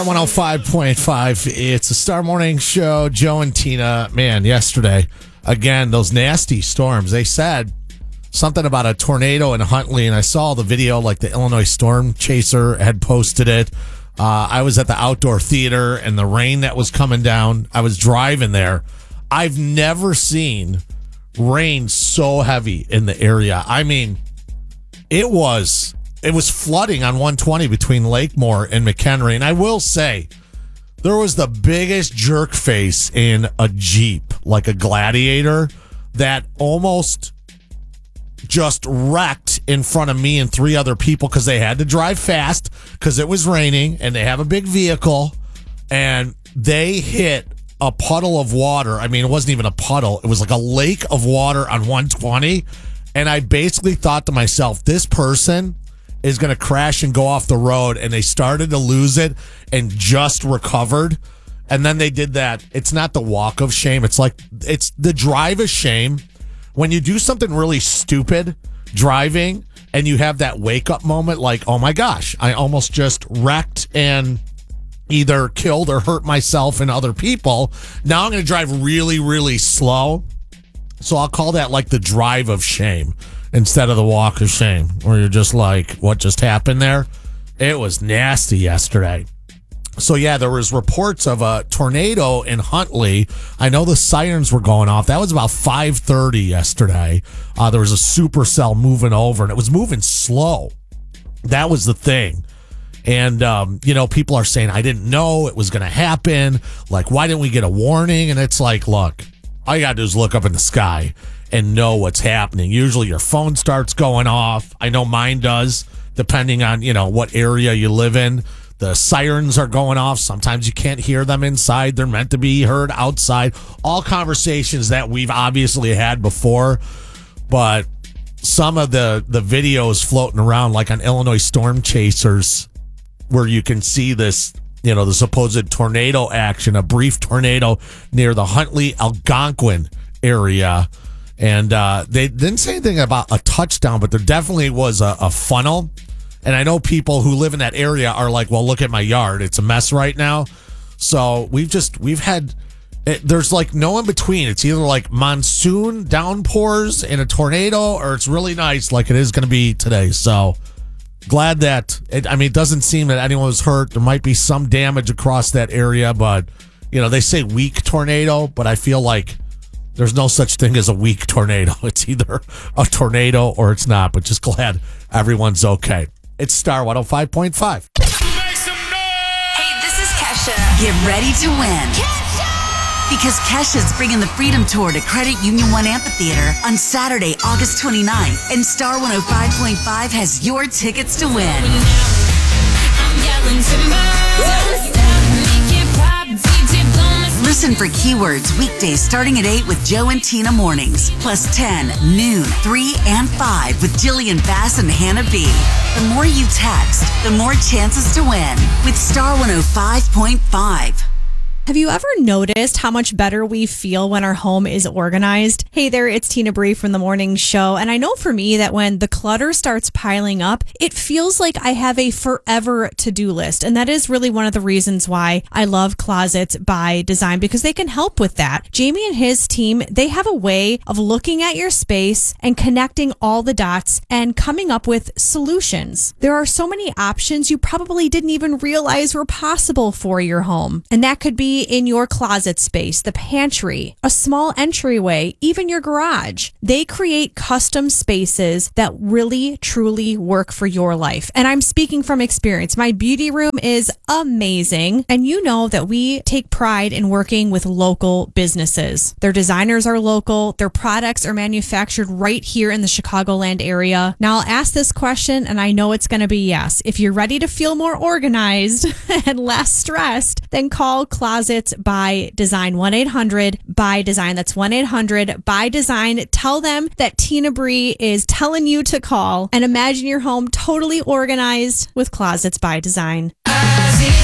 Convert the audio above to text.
105.5. It's a Star Morning Show. Joe and Tina, man, yesterday, again, those nasty storms. They said something about a tornado in Huntley, and I saw the video, like the Illinois Storm Chaser had posted it. I was at the outdoor theater, and the rain that was coming down, I was driving there. I've never seen rain so heavy in the area. I mean, it was flooding on 120 between Lakemore and McHenry. And I will say, there was the biggest jerk face in a Jeep, like a Gladiator, that almost just wrecked in front of me and three other people because they had to drive fast because it was raining and they have a big vehicle, and they hit a puddle of water. I mean, it wasn't even a puddle. It was like a lake of water on 120. And I basically thought to myself, this person is going to crash and go off the road. And they started to lose it and just recovered. And then they did that. It's not the walk of shame. It's the drive of shame. When you do something really stupid driving and you have that wake up moment, like, oh my gosh, I almost just wrecked and either killed or hurt myself and other people. Now I'm going to drive really, really slow. So I'll call that like the drive of shame instead of the walk of shame, where you're just like, what just happened there? It was nasty yesterday. So yeah, there was reports of a tornado in Huntley. I know the sirens were going off. That was about 5:30 yesterday. There was a supercell moving over, and it was moving slow. That was the thing. And, people are saying, I didn't know it was going to happen. Like, why didn't we get a warning? And it's like, look, all you got to do is look up in the sky and know what's happening. Usually your phone starts going off. I know mine does, depending on, what area you live in. The sirens are going off. Sometimes you can't hear them inside. They're meant to be heard outside. All conversations that we've obviously had before. But some of the videos floating around, like on Illinois Storm Chasers, where you can see this, the supposed tornado action, a brief tornado near the Huntley-Algonquin area. And they didn't say anything about a touchdown, but there definitely was a funnel. And I know people who live in that area are like, well, look at my yard. It's a mess right now. So we've had, there's like no in between. It's either like monsoon downpours and a tornado, or it's really nice like it is going to be today. So glad that, it doesn't seem that anyone was hurt. There might be some damage across that area, but, they say weak tornado, but I feel like there's no such thing as a weak tornado. It's either a tornado or it's not, but just glad everyone's okay. It's Star 105.5. Hey, this is Kesha. Get ready to win. Kesha! Because Kesha's bringing the Freedom Tour to Credit Union One Amphitheater on Saturday, August 29th. And Star 105.5 has your tickets to win. Listen for keywords weekdays starting at 8 with Joe and Tina mornings, plus 10, noon, 3, and 5 with Jillian Bass and Hannah B. The more you text, the more chances to win with Star 105.5. Have you ever noticed how much better we feel when our home is organized? Hey there, it's Tina Bree from The Morning Show. And I know for me that when the clutter starts piling up, it feels like I have a forever to-do list. And that is really one of the reasons why I love Closets by Design, because they can help with that. Jamie and his team, they have a way of looking at your space and connecting all the dots and coming up with solutions. There are so many options you probably didn't even realize were possible for your home. And that could be in your closet space, the pantry, a small entryway, even your garage. They create custom spaces that really, truly work for your life. And I'm speaking from experience. My beauty room is amazing. And you know that we take pride in working with local businesses. Their designers are local. Their products are manufactured right here in the Chicagoland area. Now I'll ask this question, and I know it's going to be yes. If you're ready to feel more organized and less stressed, then call Closets by Design, 1-800-BY-DESIGN. That's 1-800-BY-DESIGN. Tell them that Tina Bree is telling you to call, and imagine your home totally organized with Closets by Design.